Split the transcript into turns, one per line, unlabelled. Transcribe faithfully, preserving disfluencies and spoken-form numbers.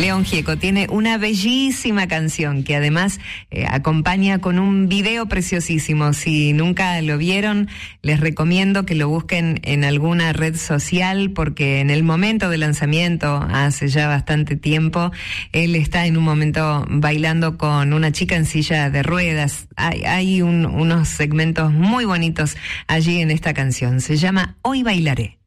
León Gieco tiene una bellísima canción que además eh, acompaña con un video preciosísimo. Si nunca lo vieron, les recomiendo que lo busquen en alguna red social, porque en el momento del lanzamiento, hace ya bastante tiempo, él está en un momento bailando con una chica en silla de ruedas. Hay, hay un, unos segmentos muy bonitos allí en esta canción. Se llama Hoy Bailaré.